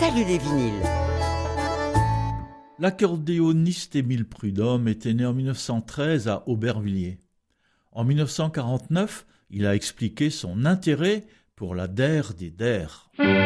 Salut les vinyles. L'accordéoniste Émile Prudhomme était né en 1913 à Aubervilliers. En 1949, il a expliqué son intérêt pour la der des der.